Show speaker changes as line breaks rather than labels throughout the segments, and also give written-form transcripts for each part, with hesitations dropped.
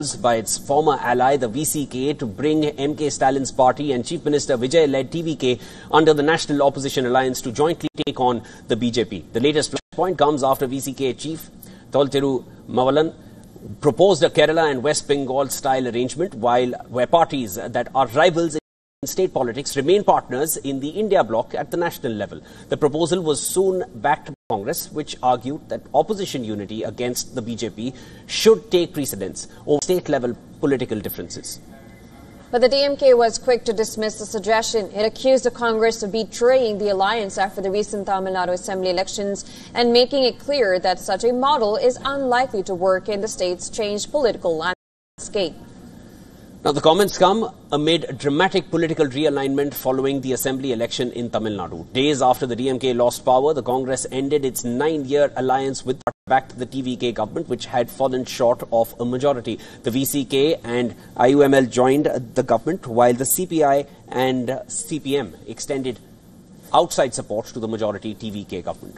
by its former ally, the VCK, to bring MK Stalin's party and Chief Minister Vijay-led TVK under the National Opposition Alliance to jointly take on the BJP. The latest flashpoint comes after VCK Chief Toltiru Mavalan proposed a Kerala and West Bengal style arrangement where parties that are rivals in state politics remain partners in the India bloc at the national level. The proposal was soon backed by Congress, which argued that opposition unity against the BJP should take precedence over state-level political differences.
But the DMK was quick to dismiss the suggestion. It accused the Congress of betraying the alliance after the recent Tamil Nadu Assembly elections and making it clear that such a model is unlikely to work in the state's changed political landscape.
Now, the comments come amid dramatic political realignment following the assembly election in Tamil Nadu. Days after the DMK lost power, the Congress ended its 9-year alliance with backed the TVK government, which had fallen short of a majority. The VCK and IUML joined the government, while the CPI and CPM extended outside support to the majority TVK government.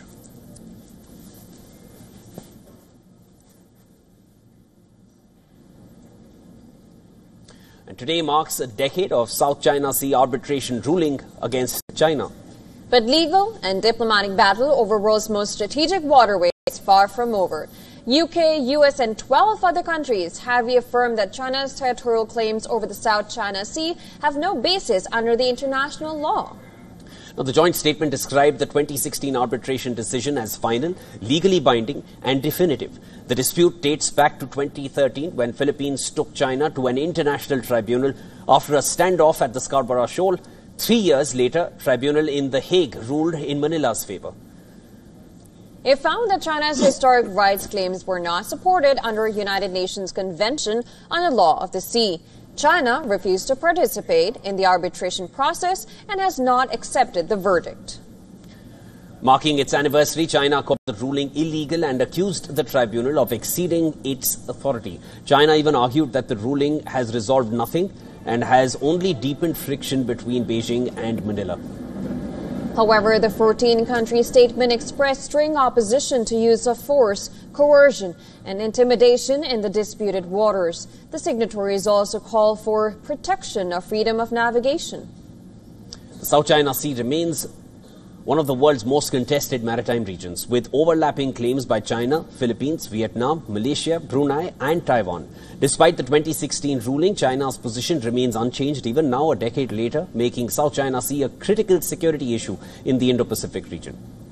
And today marks a decade of South China Sea arbitration ruling against China.
But legal and diplomatic battle over world's most strategic waterway is far from over. UK, US and 12 other countries have reaffirmed that China's territorial claims over the South China Sea have no basis under the international law.
Now, the joint statement described the 2016 arbitration decision as final, legally binding and definitive. The dispute dates back to 2013 when Philippines took China to an international tribunal after a standoff at the Scarborough Shoal. 3 years later, tribunal in The Hague ruled in Manila's favor.
It found that China's historic rights claims were not supported under a United Nations Convention on the Law of the Sea. China refused to participate in the arbitration process and has not accepted the verdict.
Marking its anniversary, China called the ruling illegal and accused the tribunal of exceeding its authority. China even argued that the ruling has resolved nothing and has only deepened friction between Beijing and Manila.
However, the 14-country statement expressed strong opposition to use of force, coercion, and intimidation in the disputed waters. The signatories also call for protection of freedom of navigation.
The South China Sea remains one of the world's most contested maritime regions, with overlapping claims by China, Philippines, Vietnam, Malaysia, Brunei and Taiwan. Despite the 2016 ruling, China's position remains unchanged even now, a decade later, making South China Sea a critical security issue in the Indo-Pacific region.